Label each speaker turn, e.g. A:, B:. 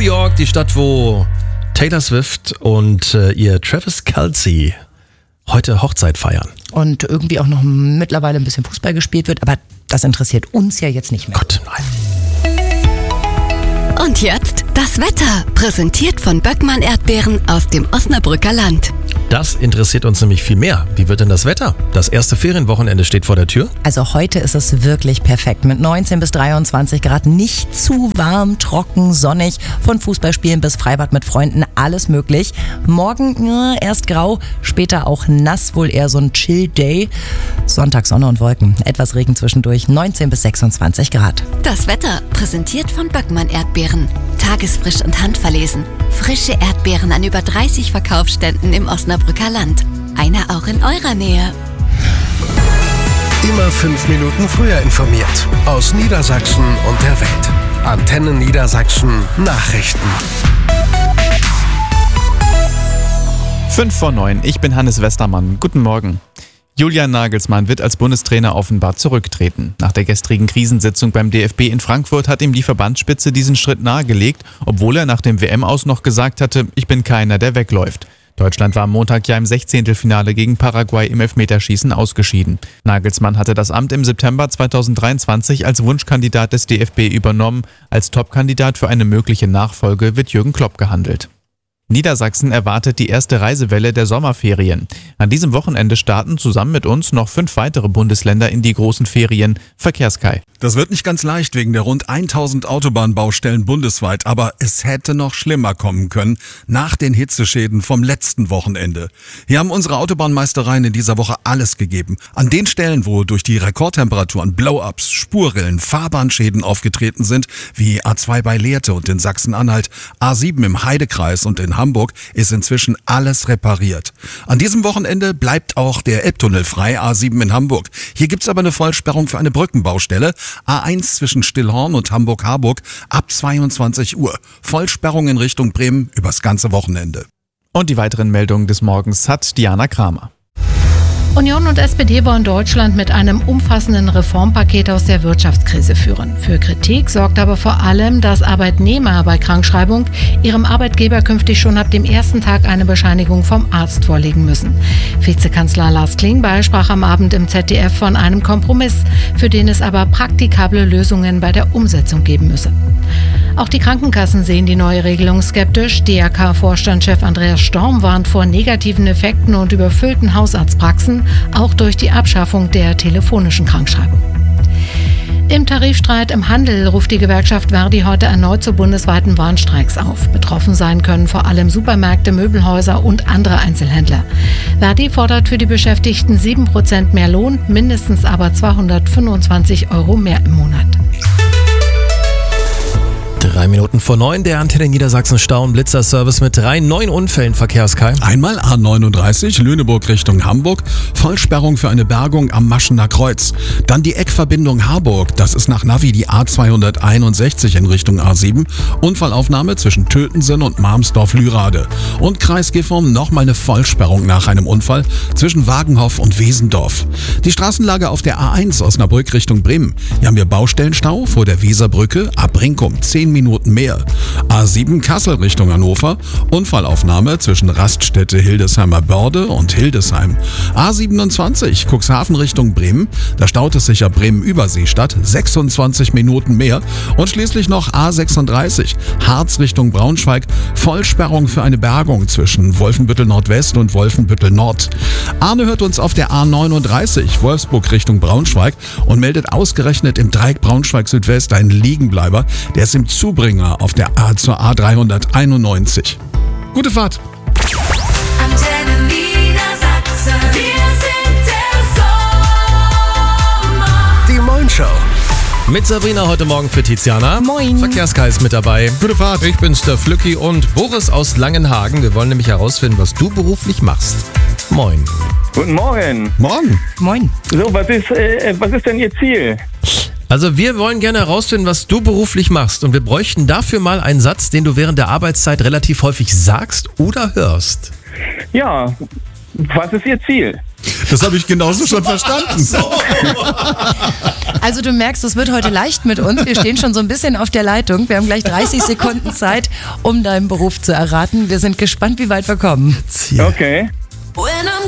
A: York, die Stadt, wo Taylor Swift und ihr Travis Kelce heute Hochzeit feiern.
B: Und irgendwie auch noch mittlerweile ein bisschen Fußball gespielt wird, aber das interessiert uns ja jetzt nicht mehr.
A: Gott, nein.
C: Und jetzt das Wetter, präsentiert von Böckmann Erdbeeren aus dem Osnabrücker Land.
A: Das interessiert uns nämlich viel mehr. Wie wird denn das Wetter? Das erste Ferienwochenende steht vor der Tür.
B: Also heute ist es wirklich perfekt mit 19 bis 23 Grad. Nicht zu warm, trocken, sonnig. Von Fußballspielen bis Freibad mit Freunden, alles möglich. Morgen erst grau, später auch nass, wohl eher so ein Chill-Day. Sonntag Sonne und Wolken, etwas Regen zwischendurch, 19 bis 26 Grad.
C: Das Wetter, präsentiert von Böckmann Erdbeeren. Tagesfrisch und handverlesen. Frische Erdbeeren an über 30 Verkaufsständen im Osnabrücker Land. Einer auch in eurer Nähe.
D: Immer 5 Minuten früher informiert. Aus Niedersachsen und der Welt. Antenne Niedersachsen Nachrichten.
E: 5:09, ich bin Hannes Westermann. Guten Morgen. Julian Nagelsmann wird als Bundestrainer offenbar zurücktreten. Nach der gestrigen Krisensitzung beim DFB in Frankfurt hat ihm die Verbandsspitze diesen Schritt nahegelegt, obwohl er nach dem WM-Aus noch gesagt hatte, ich bin keiner, der wegläuft. Deutschland war am Montag ja im 16. gegen Paraguay im Elfmeterschießen ausgeschieden. Nagelsmann hatte das Amt im September 2023 als Wunschkandidat des DFB übernommen. Als Topkandidat für eine mögliche Nachfolge wird Jürgen Klopp gehandelt. Niedersachsen erwartet die erste Reisewelle der Sommerferien. An diesem Wochenende starten zusammen mit uns noch 5 weitere Bundesländer in die großen Ferien. Verkehrskai.
F: Das wird nicht ganz leicht wegen der rund 1000 Autobahnbaustellen bundesweit, aber es hätte noch schlimmer kommen können nach den Hitzeschäden vom letzten Wochenende. Hier haben unsere Autobahnmeistereien in dieser Woche alles gegeben. An den Stellen, wo durch die Rekordtemperaturen Blow-ups, Spurrillen, Fahrbahnschäden aufgetreten sind, wie A2 bei Lehrte und in Sachsen-Anhalt, A7 im Heidekreis und in Hamburg, ist inzwischen alles repariert. An diesem Wochenende bleibt auch der Elbtunnel frei, A7 in Hamburg. Hier gibt's aber eine Vollsperrung für eine Brückenbaustelle. A1 zwischen Stillhorn und Hamburg-Harburg ab 22 Uhr. Vollsperrung in Richtung Bremen übers ganze Wochenende.
E: Und die weiteren Meldungen des Morgens hat Diana Kramer.
G: Union und SPD wollen Deutschland mit einem umfassenden Reformpaket aus der Wirtschaftskrise führen. Für Kritik sorgt aber vor allem, dass Arbeitnehmer bei Krankschreibung ihrem Arbeitgeber künftig schon ab dem ersten Tag eine Bescheinigung vom Arzt vorlegen müssen. Vizekanzler Lars Klingbeil sprach am Abend im ZDF von einem Kompromiss, für den es aber praktikable Lösungen bei der Umsetzung geben müsse. Auch die Krankenkassen sehen die neue Regelung skeptisch. DRK-Vorstandschef Andreas Storm warnt vor negativen Effekten und überfüllten Hausarztpraxen, auch durch die Abschaffung der telefonischen Krankschreibung. Im Tarifstreit im Handel ruft die Gewerkschaft Verdi heute erneut zu bundesweiten Warnstreiks auf. Betroffen sein können vor allem Supermärkte, Möbelhäuser und andere Einzelhändler. Verdi fordert für die Beschäftigten 7% mehr Lohn, mindestens aber 225 € mehr im Monat.
A: 3 Minuten vor 9, der Antenne Niedersachsen Stau- und Blitzerservice mit 3 neuen Unfällen. Verkehrskai.
F: Einmal A39 Lüneburg Richtung Hamburg, Vollsperrung für eine Bergung am Maschener Kreuz. Dann die Eckverbindung Harburg, das ist nach Navi die A261 in Richtung A7. Unfallaufnahme zwischen Tötensen und Marmsdorf-Lührade. Und Kreis Gifhorn nochmal eine Vollsperrung nach einem Unfall zwischen Wagenhoff und Wesendorf. Die Straßenlage auf der A1 Osnabrück Richtung Bremen. Hier haben wir Baustellenstau vor der Weserbrücke ab Brinkum, 10 Minuten mehr. A7 Kassel Richtung Hannover, Unfallaufnahme zwischen Raststätte Hildesheimer Börde und Hildesheim. A27 Cuxhaven Richtung Bremen, da staut es sich ab Bremen-Überseestadt, 26 Minuten mehr. Und schließlich noch A36 Harz Richtung Braunschweig, Vollsperrung für eine Bergung zwischen Wolfenbüttel Nordwest und Wolfenbüttel Nord. Arne hört uns auf der A39 Wolfsburg Richtung Braunschweig und meldet ausgerechnet im Dreieck Braunschweig Südwest einen Liegenbleiber, der ist im Zubringer auf der A zur A391. Gute Fahrt!
H: Antenne Niedersachsen, wir sind der Sommer.
D: Die Moin-Show.
A: Mit Sabrina heute Morgen für Tiziana.
B: Moin.
A: Verkehrskai ist mit dabei.
F: Gute Fahrt!
A: Ich bin's, der Flücki und Boris aus Langenhagen. Wir wollen nämlich herausfinden, was du beruflich machst. Moin.
I: Guten Morgen.
F: Morgen!
B: Moin.
I: So, was ist denn Ihr Ziel?
A: Also wir wollen gerne herausfinden, was du beruflich machst. Und wir bräuchten dafür mal einen Satz, den du während der Arbeitszeit relativ häufig sagst oder hörst.
I: Ja, was ist Ihr Ziel?
F: Das habe ich genauso schon verstanden.
B: Also du merkst, es wird heute leicht mit uns. Wir stehen schon so ein bisschen auf der Leitung. Wir haben gleich 30 Sekunden Zeit, um deinen Beruf zu erraten. Wir sind gespannt, wie weit wir kommen.
I: Okay.
H: When I'm